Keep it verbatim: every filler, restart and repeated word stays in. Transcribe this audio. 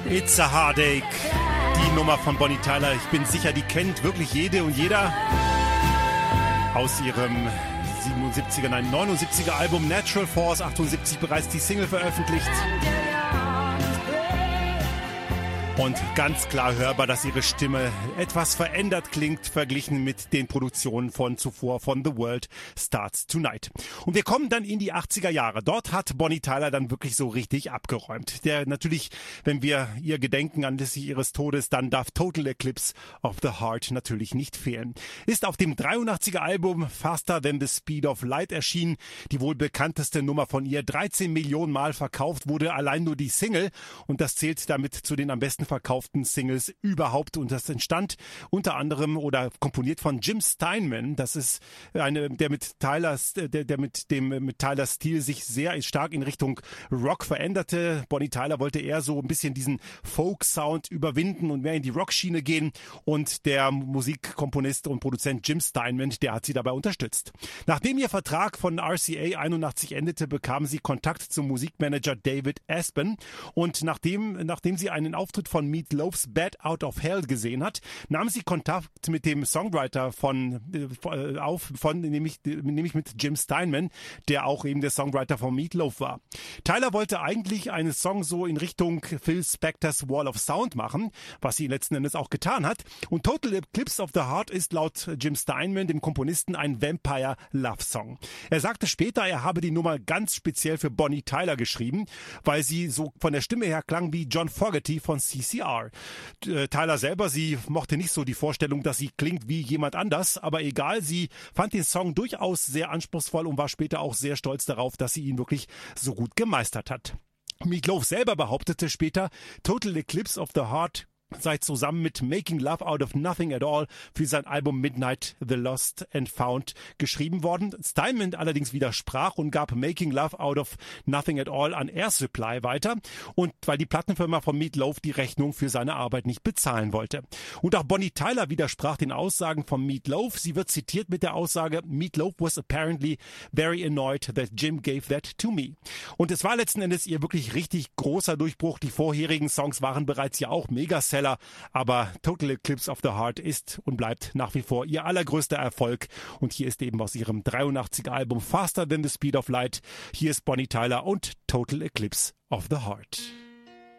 It's a Heartache, die Nummer von Bonnie Tyler. Ich bin sicher, die kennt wirklich jede und jeder aus ihrem siebenundsiebziger, nein, neunundsiebziger Album Natural Force, achtundsiebzig bereits die Single veröffentlicht. Und ganz klar hörbar, dass ihre Stimme etwas verändert klingt, verglichen mit den Produktionen von zuvor von The World Starts Tonight. Und wir kommen dann in die achtziger Jahre. Dort hat Bonnie Tyler dann wirklich so richtig abgeräumt. Der natürlich, wenn wir ihr gedenken anlässlich ihres Todes, dann darf Total Eclipse of the Heart natürlich nicht fehlen. Ist auf dem dreiundachtziger Album Faster Than the Speed of Light erschienen. Die wohl bekannteste Nummer von ihr. dreizehn Millionen Mal verkauft wurde allein nur die Single. Und das zählt damit zu den am besten verkauften Singles überhaupt, und das entstand unter anderem oder komponiert von Jim Steinman. Das ist eine, der mit Tylers, der, der mit dem mit Tylers Stil sich sehr stark in Richtung Rock veränderte. Bonnie Tyler wollte eher so ein bisschen diesen Folk-Sound überwinden und mehr in die Rock-Schiene gehen, und der Musikkomponist und Produzent Jim Steinman, der hat sie dabei unterstützt. Nachdem ihr Vertrag von R C A einundachtzig endete, bekam sie Kontakt zum Musikmanager David Aspen, und nachdem nachdem sie einen Auftritt von Meat Loaf's Bad Out of Hell gesehen hat, nahm sie Kontakt mit dem Songwriter von äh, auf, von nämlich, nämlich mit Jim Steinman, der auch eben der Songwriter von Meat Loaf war. Tyler wollte eigentlich einen Song so in Richtung Phil Spectors Wall of Sound machen, was sie letzten Endes auch getan hat. Und Total Eclipse of the Heart ist laut Jim Steinman, dem Komponisten, ein Vampire Love Song. Er sagte später, er habe die Nummer ganz speziell für Bonnie Tyler geschrieben, weil sie so von der Stimme her klang wie John Fogerty von C C R. Tyler selber, sie mochte nicht so die Vorstellung, dass sie klingt wie jemand anders, aber egal, sie fand den Song durchaus sehr anspruchsvoll und war später auch sehr stolz darauf, dass sie ihn wirklich so gut gemeistert hat. Meat Loaf selber behauptete später, Total Eclipse of the Heart sei zusammen mit Making Love Out of Nothing at All für sein Album Midnight the Lost and Found geschrieben worden. Steinman allerdings widersprach und gab Making Love Out of Nothing at All an Air Supply weiter, und weil die Plattenfirma von Meat Loaf die Rechnung für seine Arbeit nicht bezahlen wollte. Und auch Bonnie Tyler widersprach den Aussagen von Meat Loaf. Sie wird zitiert mit der Aussage, Meat Loaf was apparently very annoyed that Jim gave that to me. Und es war letzten Endes ihr wirklich richtig großer Durchbruch. Die vorherigen Songs waren bereits ja auch Megaseller, aber Total Eclipse of the Heart ist und bleibt nach wie vor ihr allergrößter Erfolg. Und hier ist eben aus ihrem dreiundachtziger Album Faster Than the Speed of Light. Hier ist Bonnie Tyler und Total Eclipse of the Heart.